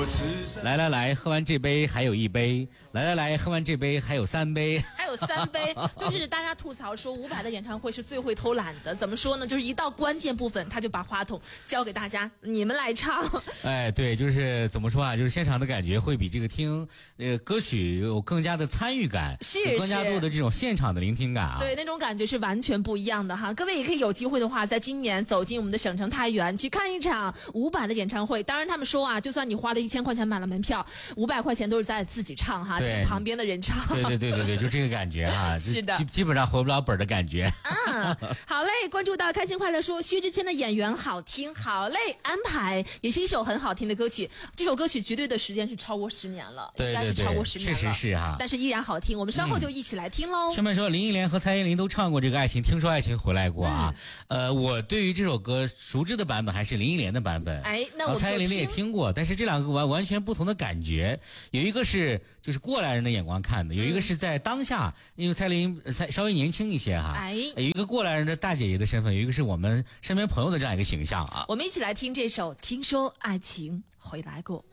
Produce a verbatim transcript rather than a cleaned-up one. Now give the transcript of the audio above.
来来来，喝完这杯还有一杯，来来来，喝完这杯还有三杯， 还有三杯。就是大家吐槽说伍佰的演唱会是最会偷懒的，怎么说呢？就是一到关键部分，他就把话筒交给大家，你们来唱。 哎，对，就是怎么说啊？就是现场的感觉会比这个听呃歌曲有更加的参与感， 是有更加多的这种现场的聆听感啊。 对，那种感觉是完全不一样的哈。各位也可以有机会的话，在今年走进我们的省城太原去看一场伍佰的演唱会。当然，他们说啊，就算你花了一千块钱买了门票，五百块钱都是在自己唱哈，听旁边的人唱。 对对对对对，就这个感觉哈。 是的， 基基本上回不了本的感觉。 嗯，好嘞，关注到开心快乐说薛之谦的演员好听，好嘞，安排也是一首很好听的歌曲。这首歌曲绝对的时间是超过十年了， 对对对， 应该是超过十年了， 确实是哈， 但是依然好听。我们稍后就一起来听喽。 上面说林忆莲和蔡依林都唱过这个《爱情》，听说爱情回来过啊。嗯、呃，我对于这首歌熟知的版本还是林忆莲的版本。 哎，那我蔡依林的也听过，但是这两个完完全不同的感觉。有一个是就是过来人的眼光看的，有一个是在当下，因为蔡依林才稍微年轻一些哈。 哎， 有一个过来人的大姐姐的身份，有一个是我们身边朋友的这样一个形象啊。 我们一起来听这首《听说爱情回来过》。